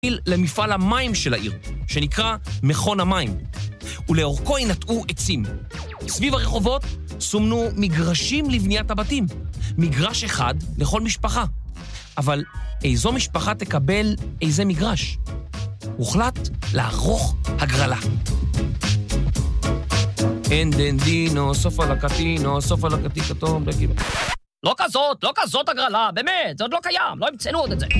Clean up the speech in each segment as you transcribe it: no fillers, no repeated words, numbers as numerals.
למפעל המים של העיר, שנקרא מכון המים, ולאורכו ינטעו עצים. סביב הרחובות סומנו מגרשים לבניית הבתים, מגרש אחד לכל משפחה. אבל איזו משפחה תקבל איזה מגרש? הוחלט לערוך הגרלה. אנדנדינו, סופה לקטינו, סופה לקטי כתום, דקיבה. לא כזאת הגרלה, באמת, זה עוד לא קיים, לא המצאנו עוד את זה.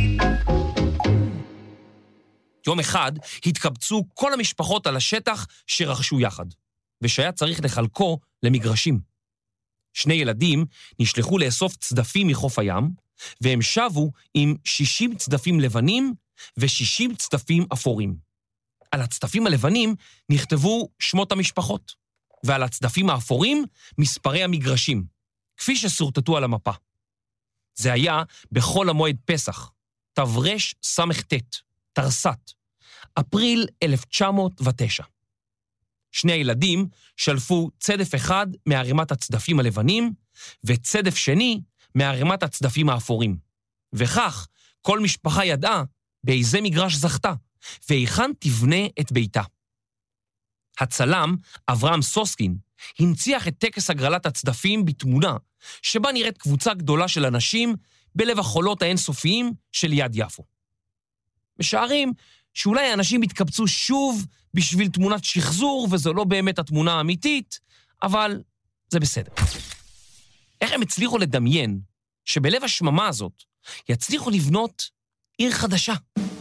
יום אחד התקבצו כל המשפחות על השטח שרכשו יחד, ושהיה צריך לחלקו למגרשים. 2 ילדים נשלחו לאסוף צדפים מחוף הים, והם שבו עם 60 צדפים לבנים ו60 צדפים אפורים. על הצדפים הלבנים נכתבו שמות המשפחות, ועל הצדפים האפורים מספרי המגרשים, כפי שסורטטו על המפה. זה היה בחול המועד פסח, תברש סמ"ט, תרס"ט, אפריל 1909. 2 הילדים שלפו צדף אחד מערימת הצדפים הלבנים, וצדף שני מערימת הצדפים האפורים. וכך כל משפחה ידעה באיזה מגרש זכתה, והיכן תבנה את ביתה. הצלם אברהם סוסקין הנציח את טקס הגרלת הצדפים בתמונה, שבה נראית קבוצה גדולה של אנשים בלב החולות האינסופיים של יד יפו. משערים שאולי האנשים התקבצו שוב בשביל תמונת שחזור, וזו לא באמת התמונה האמיתית, אבל זה בסדר. איך הם הצליחו לדמיין שבלב השממה הזאת יצליחו לבנות עיר חדשה?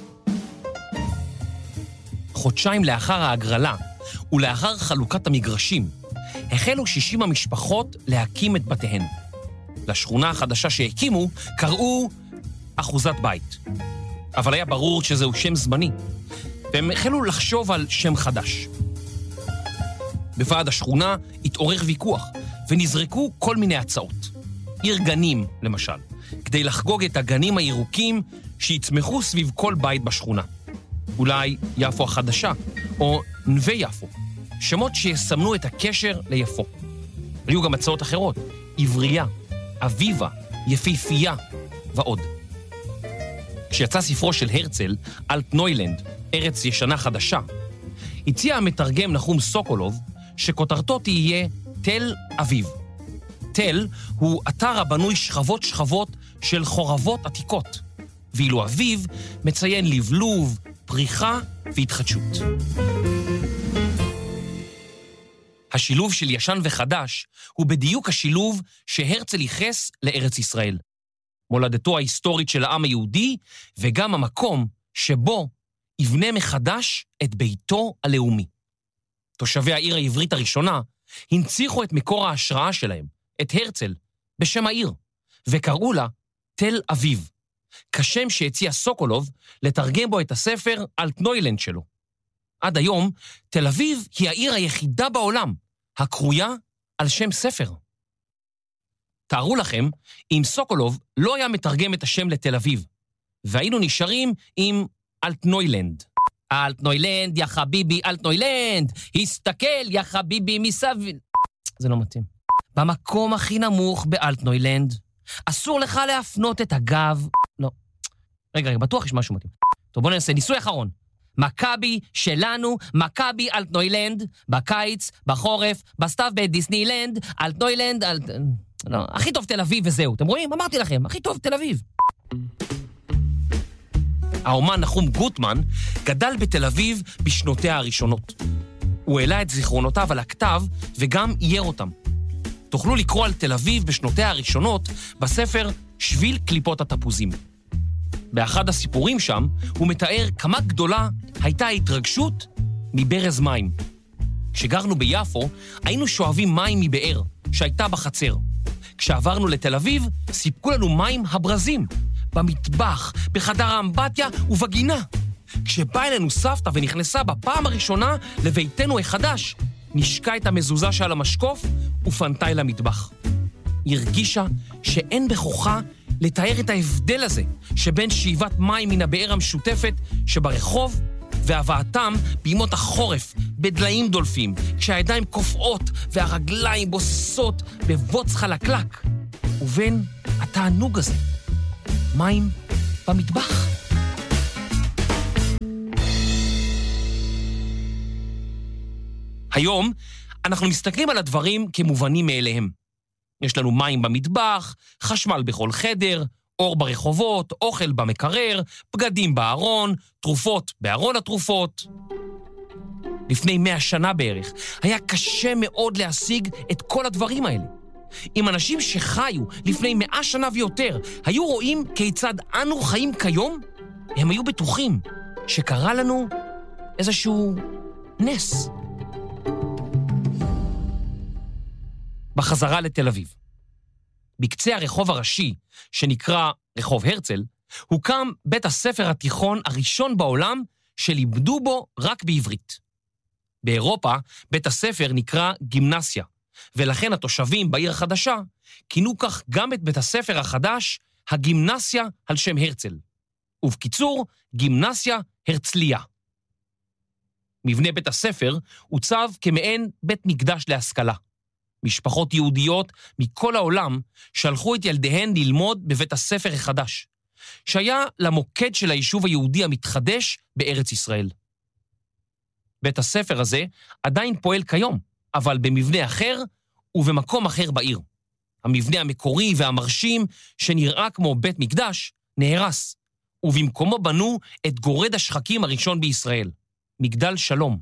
חודשיים לאחר ההגרלה ולאחר חלוקת המגרשים, החלו 60 המשפחות להקים את בתיהן. לשכונה החדשה שהקימו קראו אחוזת בית. אבל היה ברור שזהו שם זמני, והם החלו לחשוב על שם חדש. בוועד השכונה התעורר ויכוח, ונזרקו כל מיני הצעות. עיר גנים, למשל, כדי לחגוג את הגנים הירוקים שיצמחו סביב כל בית בשכונה. אולי יפו החדשה, או נווה יפו, שמות שיסמנו את הקשר ליפו. היו גם הצעות אחרות, עברייה, אביבה, יפהפייה ועוד. כשיצא ספרו של הרצל, אלטנוילנד, ארץ ישנה חדשה, הציע המתרגם נחום סוקולוב שכותרתו תהיה תל אביב. תל הוא אתר הבנוי שכבות של חורבות עתיקות, ואילו אביב מציין לבלוב, פריחה והתחדשות. השילוב של ישן וחדש הוא בדיוק השילוב שהרצל ייחס לארץ ישראל. מולדתו ההיסטורית של העם היהודי, וגם המקום שבו יבנה מחדש את ביתו הלאומי. תושבי העיר העברית הראשונה הנציחו את מקור ההשראה שלהם, את הרצל, בשם העיר, וקראו לה תל אביב, כשם שהציע סוקולוב לתרגם בו את הספר אלטנוילנד שלו. עד היום, תל אביב היא העיר היחידה בעולם, הקרויה על שם ספר. תארו לכם, אם סוקולוב לא היה מתרגם את השם לתל אביב, והיינו נשארים עם אלטנוילנד. אלטנוילנד, יא חביבי, אלטנוילנד, הסתכל, יא חביבי, מסביב. זה לא מתאים. במקום הכי נמוך באלטנוילנד, אסור לך להפנות את הגב. לא. רגע, בטוח יש משהו מתאים. טוב, בוא ננסה, ניסוי אחרון. מכבי שלנו, מכבי אלטנוילנד, בקיץ, בחורף, בסתיו בדיסנילנד, אלטנוילנד, לא, הכי טוב תל אביב וזהו. אתם רואים? אמרתי לכם, הכי טוב תל אביב. האומן נחום גוטמן גדל בתל אביב בשנותיה הראשונות. הוא העלה את זיכרונותיו על הכתב וגם אייר אותם. תוכלו לקרוא על תל אביב בשנותיה הראשונות בספר שביל קליפות התפוזים. באחד הסיפורים שם הוא מתאר כמה גדולה הייתה ההתרגשות מברז מים. כשגרנו ביפו היינו שואבים מים מבאר שהייתה בחצר. כשעברנו לתל אביב סיפקו לנו מים הברזים, במטבח, בחדר האמבטיה ובגינה. כשבאה אלינו סבתא ונכנסה בפעם הראשונה לביתנו החדש, נשקה את המזוזה שעל המשקוף ופנתה אל המטבח. היא הרגישה שאין בכוחה לתאר את ההבדל הזה שבין שאיבת מים מן הבאר המשותפת שברחוב והבאתם בימות החורף בדליים דולפים, כשהידיים קופאות והרגליים בוססות בבוץ חלקלק, ובין התענוג הזה, מים במטבח. היום אנחנו מסתכלים על הדברים כמובנים מאליהם. יש לנו מים במטבח, חשמל בכל חדר, אור ברחובות, אוכל במקרר, בגדים בארון, תרופות בארון התרופות. לפני 100 שנה בערך היה קשה מאוד להשיג את כל הדברים האלה. אם אנשים שחיו לפני 100 שנה ויותר היו רואים כיצד אנו חיים כיום, הם היו בטוחים שקרה לנו איזשהו נס. בחזרה לתל אביב. בקצה הרחוב הראשי, שנקרא רחוב הרצל, הוקם בית הספר התיכון הראשון בעולם שלימדו בו רק בעברית. באירופה, בית הספר נקרא גימנסיה, ולכן התושבים בעיר החדשה כינו כך גם את בית הספר החדש, הגימנסיה על שם הרצל. ובקיצור, גימנסיה הרצליה. מבנה בית הספר הוצב כמעין בית מקדש להשכלה. משפחות יהודיות מכל העולם שלחו את ילדיהן ללמוד בבית הספר החדש, שהיה למוקד של היישוב היהודי המתחדש בארץ ישראל. בית הספר הזה עדיין פועל כיום, אבל במבנה אחר ובמקום אחר בעיר. המבנה המקורי והמרשים שנראה כמו בית מקדש נהרס, ובמקומו בנו את גורד השחקים הראשון בישראל, מגדל שלום.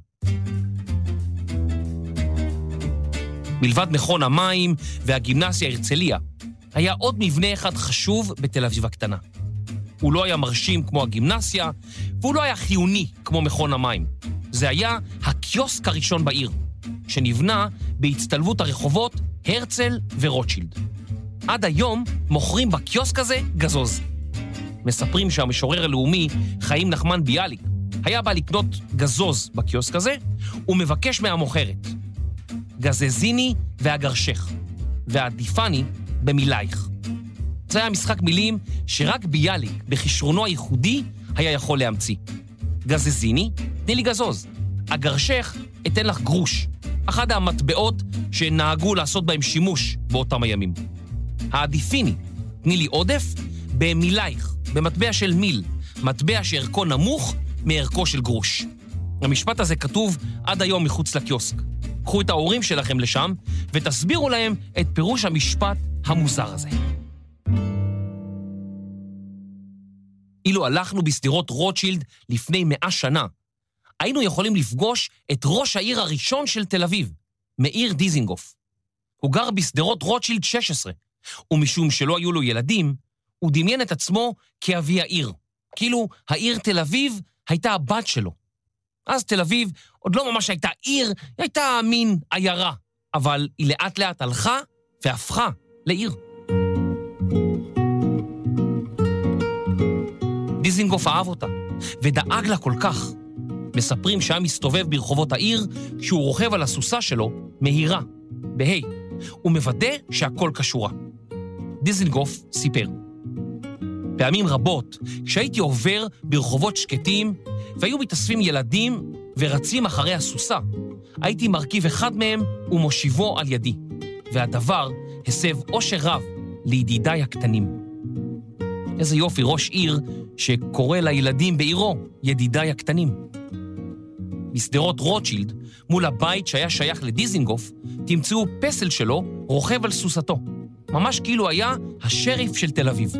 מלבד מכון המים והגימנסיה הרצליה, היה עוד מבנה אחד חשוב בתל אביב הקטנה. הוא לא היה מרשים כמו הגימנסיה, והוא לא היה חיוני כמו מכון המים. זה היה הקיוסק הראשון בעיר, שנבנה בהצטלבות הרחובות הרצל ורוטשילד. עד היום מוכרים בקיוסק הזה גזוז. מספרים שהמשורר הלאומי חיים נחמן ביאליק היה בא לקנות גזוז בקיוסק הזה, ומבקש מהמוכרת: גזזיני והגרשך, ועדיפני במילייך. זה היה משחק מילים שרק ביאליק, בכישרונו הייחודי, היה יכול להמציא. גזזיני, תני לי גזוז. הגרשך, אתן לך גרוש. אחד המטבעות שנהגו לעשות בהם שימוש באותם הימים. העדיפיני, תני לי עודף, במילייך, במטבע של מיל, מטבע שערכו נמוך מערכו של גרוש. המשפט הזה כתוב עד היום מחוץ לקיוסק. קחו את ההורים שלכם לשם ותסבירו להם את פירוש המשפט המוזר הזה. אילו הלכנו בסדירות רוטשילד לפני 100 שנה, היינו יכולים לפגוש את ראש העיר הראשון של תל אביב, מאיר דיזינגוף. הוא גר בסדירות רוטשילד 16, ומשום שלא היו לו ילדים, הוא דמיין את עצמו כאבי העיר, כאילו העיר תל אביב הייתה הבת שלו. אז תל אביב עוד לא ממש הייתה עיר, היא הייתה מין עיירה, אבל היא לאט לאט הלכה והפכה לעיר. דיזינגוף אהב אותה, ודאג לה כל כך. מספרים שהיה מסתובב ברחובות העיר, כשהוא רוכב על הסוסה שלו, מהירה, בהי, ומוודא שהכל קשורה. דיזינגוף סיפר: פעמים רבות, כשהייתי עובר ברחובות שקטים, והיו מתאספים ילדים ורצים אחרי הסוסה, הייתי מרכיב אחד מהם ומושיבו על ידי, והדבר הסב אושר רב לידידיי הקטנים. איזה יופי ראש עיר שקורא לילדים בעירו ידידיי הקטנים. בסדרות רוטשילד, מול הבית שהיה שייך לדיזינגוף, תמצאו פסל שלו רוכב על סוסתו, ממש כאילו היה השריף של תל אביב.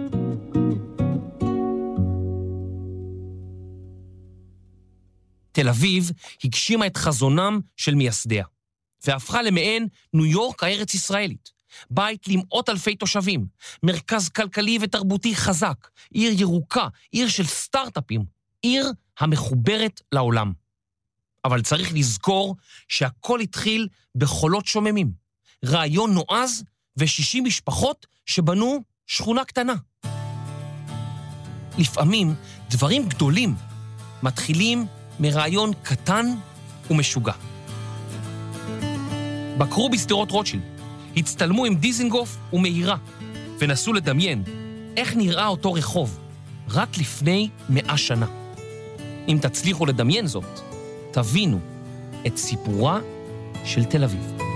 תל אביב הגשימה את חזונם של מייסדיה, והפכה למעין ניו יורק הארץ ישראלית, בית למאות אלפי תושבים, מרכז כלכלי ותרבותי חזק, עיר ירוקה, עיר של סטארט-אפים, עיר המחוברת לעולם. אבל צריך לזכור שהכל התחיל בחולות שוממים, רעיון נועז ו60 משפחות שבנו שכונה קטנה. לפעמים דברים גדולים מתחילים מרעיון קטן ומשוגע. בקרו בסדרות רוטשילד, הצטלמו עם דיזינגוף ומהירה, ונסו לדמיין איך נראה אותו רחוב רק לפני 100 שנה. אם תצליחו לדמיין זאת, תבינו את סיפורה של תל אביב.